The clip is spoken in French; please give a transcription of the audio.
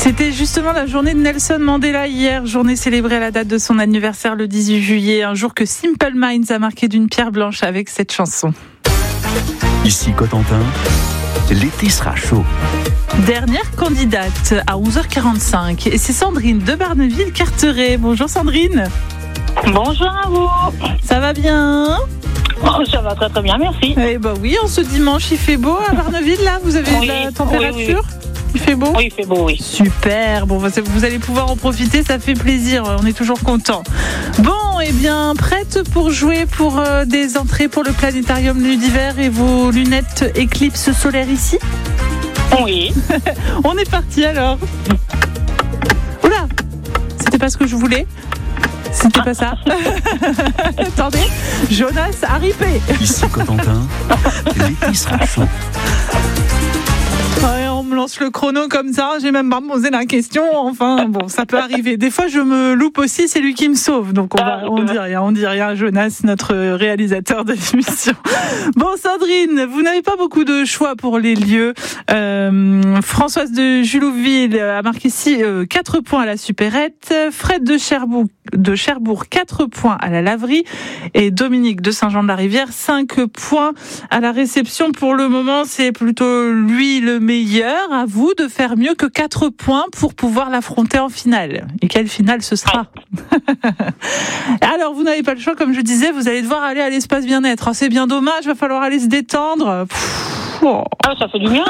C'était justement la journée de Nelson Mandela hier, journée célébrée à la date de son anniversaire le 18 juillet, un jour que Simple Minds a marqué d'une pierre blanche avec cette chanson. Ici Cotentin, l'été sera chaud. Dernière candidate à 11h45 et c'est Sandrine de Barneville-Carteret. Bonjour Sandrine. Bonjour à vous. Ça va bien ? Ça va très très bien, merci. Eh ben oui, en ce dimanche il fait beau à Barneville là, vous avez de la température ? Oui. Il fait beau ? Oui, il fait beau, oui. Super, bon, vous allez pouvoir en profiter, ça fait plaisir, on est toujours contents. Bon, eh bien, prête pour jouer pour des entrées pour le planétarium d'hiver et vos lunettes éclipse solaire ici ? Oui. On est parti alors. Oula, c'était pas ce que je voulais. C'était pas ça. Attendez, Jonas a ripé. Ici Cotentin, l'été sera chaud. Ouais, on me lance le chrono comme ça, j'ai même pas posé la question. Enfin, bon, ça peut arriver. Des fois, je me loupe aussi, c'est lui qui me sauve. Donc, on dit rien, Jonas, notre réalisateur de l'émission. Bon, Sandrine, vous n'avez pas beaucoup de choix pour les lieux. Françoise de Julouville a marqué 4 points à la supérette. Fred de Cherbourg, 4 points à la laverie. Et Dominique de Saint-Jean-de-la-Rivière, 5 points à la réception. Pour le moment, c'est plutôt lui le meilleur. À vous de faire mieux que 4 points pour pouvoir l'affronter en finale. Et quelle finale ce sera ? Alors, vous n'avez pas le choix, comme je disais, vous allez devoir aller à l'espace bien-être. C'est bien dommage, il va falloir aller se détendre. Ah, ça fait du bien.